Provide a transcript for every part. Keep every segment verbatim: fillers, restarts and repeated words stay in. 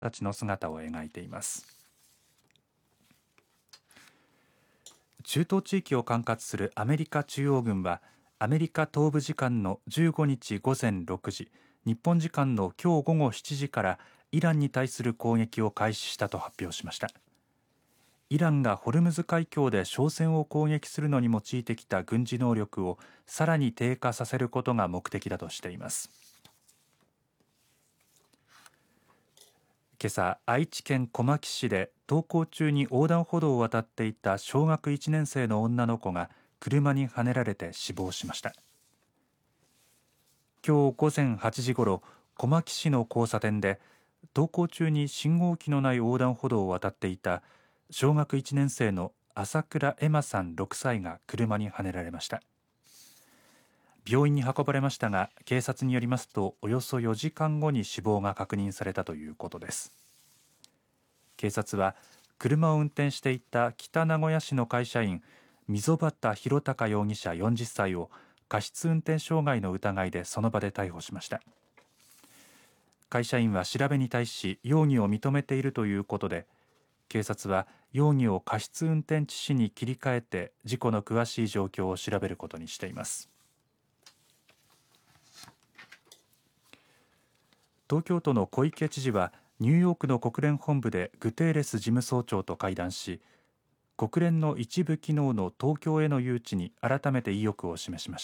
たちの姿を描いています。中東地域を管轄するアメリカ中央軍はアメリカ東部時間のじゅうごにちごぜんろくじ、日本時間の今日午後しちじからイランに対する攻撃を開始したと発表しました。イランがホルムズ海峡で商船を攻撃するのに用いてきた軍事能力をさらに低下させることが目的だとしています。今朝、愛知県小牧市で登校中に横断歩道を渡っていた小学いちねん生の女の子が車にはねられて死亡しました。今日午前はちじごろ、小牧市の交差点で登校中に信号機のない横断歩道を渡っていた小学いちねん生の朝倉恵麻さんろくさいが車にはねられました。病院に運ばれましたが、警察によりますとおよそよじかんごに死亡が確認されたということです。警察は車を運転していた北名古屋市の会社員溝端弘隆容疑者よんじゅっさいを過失運転傷害の疑いでその場で逮捕しました。会社員は調べに対し容疑を認めているということで、警察は容疑を過失運転致死に切り替えて事故の詳しい状況を調べることにしています。東京都の小池知事はニューヨークの国連本部でグテーレス事務総長と会談し、国連の一部機能の東京への誘致に改めて意欲を示しました。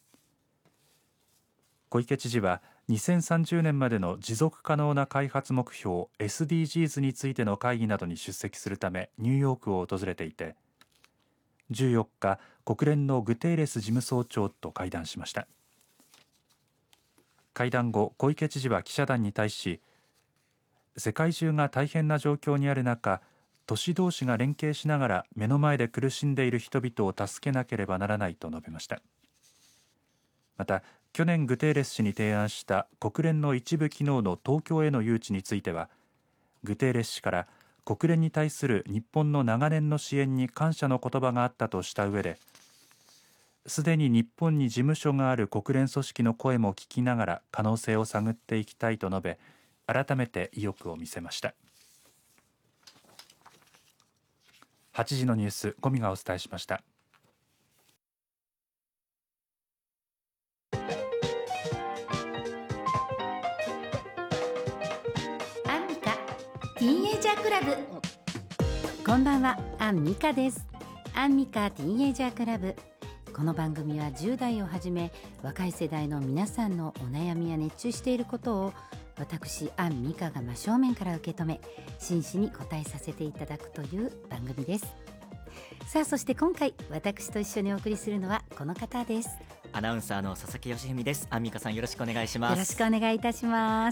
小池知事はにせんさんじゅうねんまでの持続可能な開発目標 エスディージーズ についての会議などに出席するためニューヨークを訪れていて、じゅうよっか国連のグテーレス事務総長と会談しました。会談後、小池知事は記者団に対し、世界中が大変な状況にある中、都市同士が連携しながら目の前で苦しんでいる人々を助けなければならないと述べました。また去年グテーレス氏に提案した国連の一部機能の東京への誘致については、グテーレス氏から国連に対する日本の長年の支援に感謝の言葉があったとした上で、すでに日本に事務所がある国連組織の声も聞きながら可能性を探っていきたいと述べ、改めて意欲を見せました。はちじのニュース、小見がお伝えしました。 アンミカティーンエイジャークラブ。こんばんは、アンミカです。アンミカティーンエイジャークラブ。この番組はじゅう代をはじめ若い世代の皆さんのお悩みや熱中していることを私アンミカが真正面から受け止め、真摯に答えさせていただくという番組です。さあ、そして今回私と一緒にお送りするのはこの方です。 アナウンサーの佐々木義文です。アンミカさん、よろしくお願いします。 よろしくお願いいたします。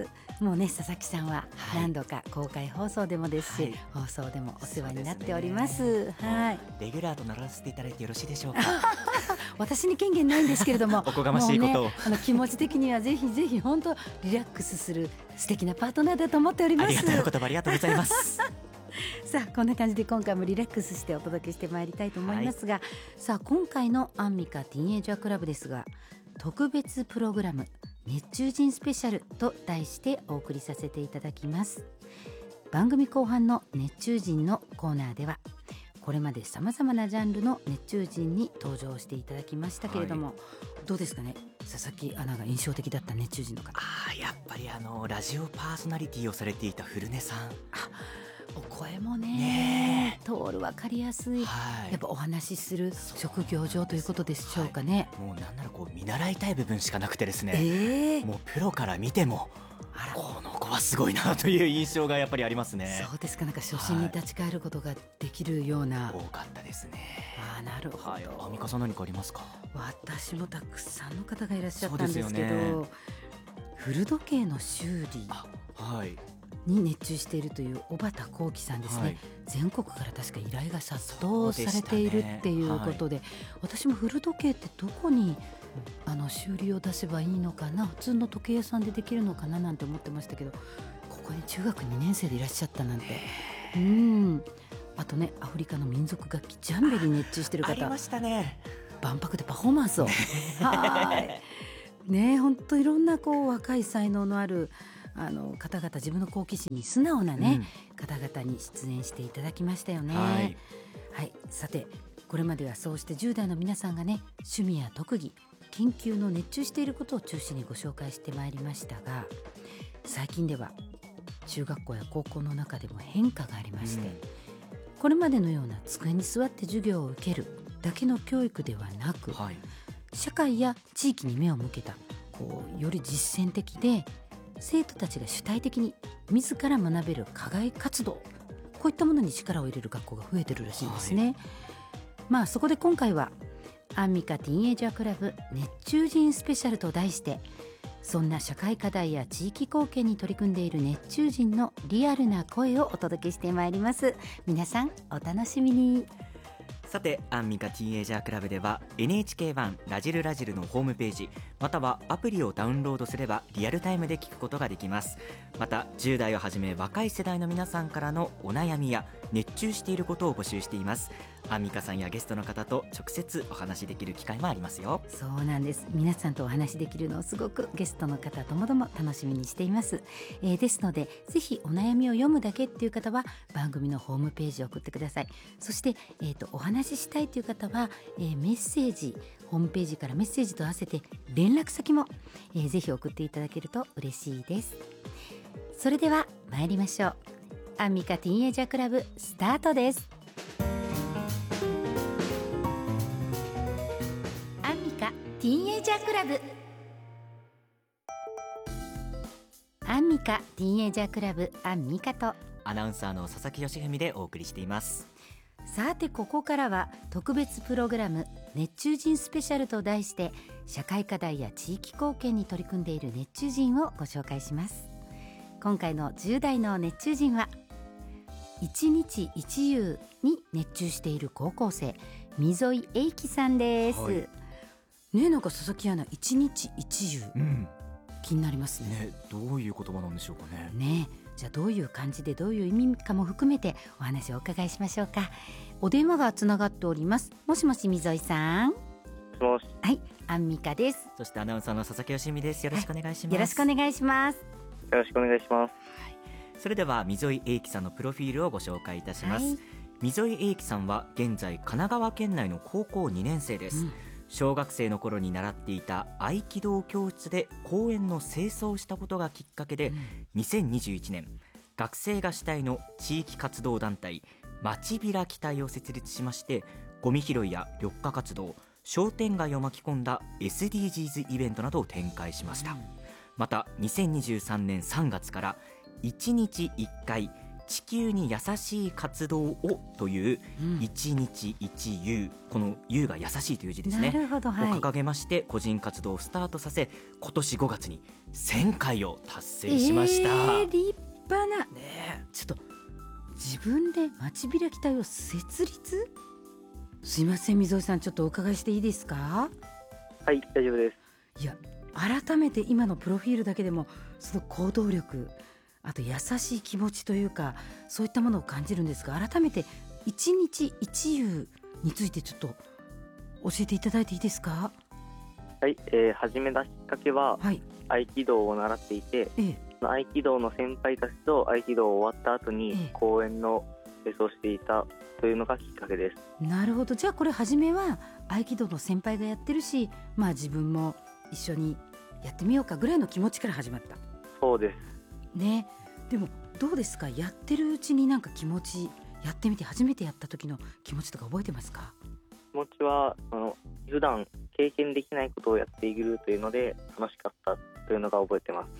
もうね、佐々木さんは何度か公開放送でもですし、はい、放送でもお世話になっております。 ね、 はい、 レギュラーとならせていただいてよろしいでしょうか。 私に権限ないんですけれども、 おこがましいことを、 ね、あの気持ち的にはぜひぜひ本当リラックスする素敵なパートナーだと思っております。 ありがたいお言葉ありがとうございます。 さあ、こんな感じで今回もリラックスしてお届けしてまいりたいと思いますが、はい、さあ今回のアンミカティーンエイジャークラブですが、特別プログラム熱中人スペシャルと題してお送りさせていただきます。番組後半の熱中人のコーナーでは、これまでさまざまなジャンルの熱中人に登場していただきましたけれども、はい、どうですかね、佐々木アナが印象的だった熱中人の方。 あ、やっぱりあのラジオパーソナリティをされていた古根さん、あ、 お声も ね, ね通る、分かりやすい、 はい、 やっぱお話しする職業上ということでしょうかね。 はい、もうなんならこう見習いたい部分しかなくてですね、 えー、 もうプロから見てもあら、この子はすごいなという印象がやっぱりありますね。 そうですか。なんか初心に立ち返ることができるような、 はい、多かったですね。 あ、なるほど。はい、 アンミカさん何かありますか。 私もたくさんの方がいらっしゃったんですけど、ね、古時計の修理、あ、はい、に熱中しているという小畑幸喜さんですね、はい、全国から確か依頼が殺到されているっていうことで、ね、はい、私も古時計ってどこにあの修理を出せばいいのかな、普通の時計屋さんでできるのかななんて思ってましたけど、ここに中学にねん生でいらっしゃったなんて。うん、あとね、アフリカの民族楽器ジャンベに熱中してる方、 ありましたね。 万博でパフォーマンスをはいね、本当いろんなこう若い才能のあるあの方々、自分の好奇心に素直なね、うん、方々に出演していただきましたよね。はい、はい、さてこれまではそうしてじゅう代の皆さんがね、趣味や特技、研究の熱中していることを中心にご紹介してまいりましたが、最近では中学校や高校の中でも変化がありまして、うん、これまでのような机に座って授業を受けるだけの教育ではなく、はい、社会や地域に目を向けたこうより実践的で生徒たちが主体的に自ら学べる課外活動、こういったものに力を入れる学校が増えてるらしいんですね。はい、まあそこで今回はアンミカティーンエイジャークラブ熱中人スペシャルと題して、そんな社会課題や地域貢献に取り組んでいる熱中人のリアルな声をお届けしてまいります。皆さんお楽しみに。 さてアンミカティーンエイジャークラブでは エヌエイチケーワン ラジルラジルのホームページまたはアプリをダウンロードすればリアルタイムで聞くことができます。またじゅう代をはじめ若い世代の皆さんからのお悩みや熱中していることを募集しています。アンミカさんやゲストの方と直接お話しできる機会もありますよ。 そうなんです。皆さんとお話しできるのをすごくゲストの方ともども楽しみにしています。えー、ですのでぜひお悩みを読むだけっていう方は番組のホームページを送ってください。そして、えーと、お話ししたいという方は、えー、メッセージホームページからメッセージと合わせて連絡先も、えー、ぜひ送っていただけると嬉しいです。それでは参りましょう。アンミカティーンエイジャークラブスタートです。アンミカティーンエイジャークラブアンミカティーンエイジャークラブアンミカとアナウンサーの佐々木義文でお送りしています。 さてここからは特別プログラム熱中人スペシャルと題して社会課題や地域貢献に取り組んでいる熱中人をご紹介します。今回のじゅう代の熱中人はいちにちいち遊に熱中している高校生溝井英樹さんです。はい、ねえ、なんか佐々木アナいちにちいち遊、うん、気になります ね, ねどういう言葉なんでしょうかね。 ねえ、じゃあどういう感じでどういう意味かも含めてお話をお伺いしましょうか。お電話がつながっております。もしもし溝井さん。 もしもし。 はい、アンミカです。 そしてアナウンサーの佐々木義美です。よろしくお願いします。 はい、よろしくお願いします。 よろしくお願いします。 はい、それでは溝井英樹さんのプロフィールをご紹介いたします。はい、溝井英樹さんは現在神奈川県内の高校にねん生です。うん、小学生の頃に習っていた合気道教室で公園の清掃をしたことがきっかけで、うん、にせんにじゅういちねん学生が主体の地域活動団体街開き隊を設立しまして、ゴミ拾いや緑化活動、商店街を巻き込んだ エスディージーズ イベントなどを展開しました。うん、またにせんにじゅうさんねんさんがつからいちにちいっかい地球に優しい活動をといういちにちいち遊、うん、この遊が優しいという字ですね。 なるほど、はい、 を掲げまして個人活動をスタートさせ、今年ごがつにせんかいを達成しました。えー、立派な、ね、ちょっと自分で街開き隊を設立。すいません溝井さん、ちょっとお伺いしていいですか。 はい、大丈夫です。 いや、改めて今のプロフィールだけでもその行動力、あと優しい気持ちというかそういったものを感じるんですが、改めていちにちいち遊についてちょっと教えていただいていいですか。 はい、えー、始めたきっかけは、はい、合気道を習っていて、ええ、合気道の先輩たちと合気道終わった後に公園の清掃をしていたというのがきっかけです。 ええ、なるほど。じゃあこれ初めは合気道の先輩がやってるし、まあ自分も一緒にやってみようかぐらいの気持ちから始まった。 そうですね。でもどうですか、やってるうちになんか気持ち、やってみて初めてやった時の気持ちとか覚えてますか。 気持ちはあの普段経験できないことをやっているというので楽しかったというのが覚えてます。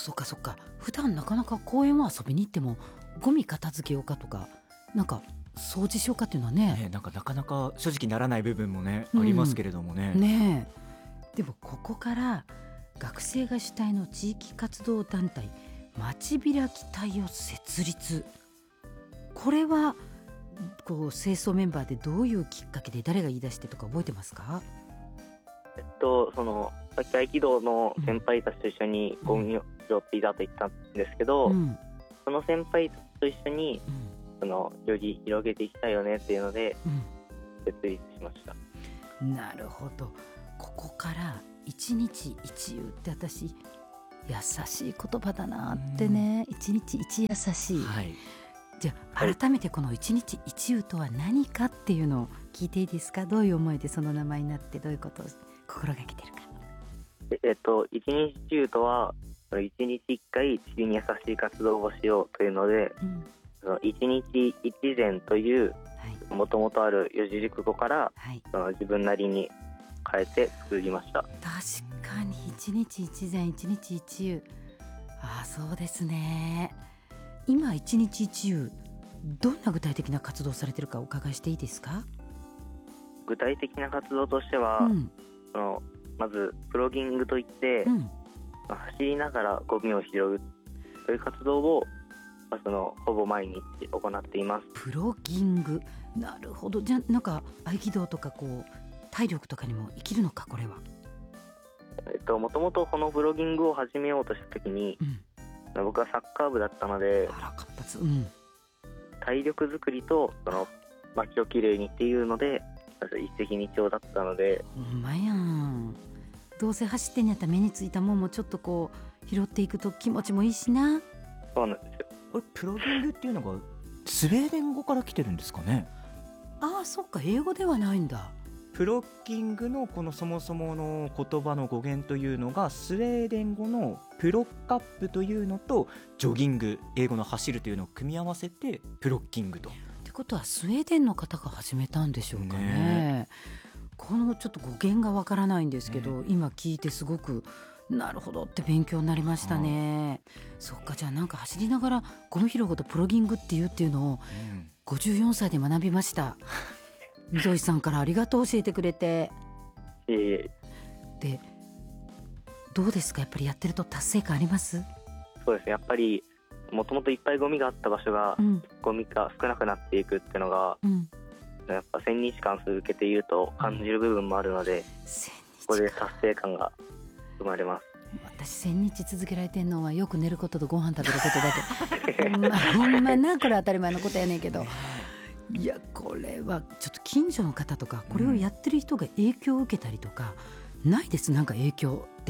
そっかそっか。普段なかなか公園を遊びに行ってもゴミ片付けようかとかなんか掃除しようかっていうのは ね, ねなんかなかなか正直ならない部分もね、うん、ありますけれどもね。 ねえ、でもここから学生が主体の地域活動団体街開き隊を設立。これはこう清掃メンバーでどういうきっかけで誰が言い出してとか覚えてますか。 えっとそのさっき合気道の先輩たちと一緒にゴミを拾っていたと言ったんですけど、うん、その先輩たちと一緒に、うん、そのより広げていきたいよねっていうので、うん、設立しました。 なるほど。ここからいちにちいち遊って私優しい言葉だなってね。一日一優しい、はい、じゃあ改めてこの一日一湯とは何かっていうのを聞いていいですか？どういう思いでその名前になって、どういうことを心がけてるか。 えっと一日一湯とは一日一回地球に優しい活動をしようというので、うん、その一日一善というもともとある四字熟語から、はい、その自分なりに変えて作りました。 確かに一日一善一日一湯、ああそうですね。今一日一湯どんな具体的な活動をされているかお伺いしていいですか？ 具体的な活動としては、うん、そのまずプロギングといって、うん、走りながらゴミを拾うという活動をそのほぼ毎日行っています。 プロギング、なるほど。じゃあなんか合気道とかこう体力とかにも生きるのか、これは。 えっともともとこのプロギングを始めようとした時に、うん、僕はサッカー部だったので、 あら活発、うん、 体力作りとその薪をきれいにっていうので一石二鳥だったので。 ほんまやん。どうせ走ってんやったら目についたもんもちょっとこう拾っていくと気持ちもいいしな。 そうなんですよ。 あれプロギングっていうのがスウェーデン語から来てるんですかね？ ああそっか、英語ではないんだ。 プロギングのこのそもそもの言葉の語源というのがスウェーデン語のプロッカップというのとジョギング、英語の走るというのを組み合わせてプロッキングと。 ってことはスウェーデンの方が始めたんでしょうか ね, ねこのちょっと語源がわからないんですけど、ね、今聞いてすごくなるほどって勉強になりましたね。そっか、じゃあなんか走りながらゴミ拾うことプロギングっていうっていうのをごじゅうよんさいで学びました。溝井さんからありがとう教えてくれて。 えー、 でどうですか、やっぱりやってると達成感あります？ そうですね、やっぱりもともといっぱいゴミがあった場所が、うん、ゴミが少なくなっていくっていうのが、うん、やっぱせんにちかん続けていると感じる部分もあるので、うん、ここで達成感が生まれます。 私せんにち続けられてんのはよく寝ることとご飯食べることだけほんまほんまな、これ当たり前のことやねんけど、いやこれはちょっと近所の方とかこれをやってる人が影響を受けたりとかないです？なんか影響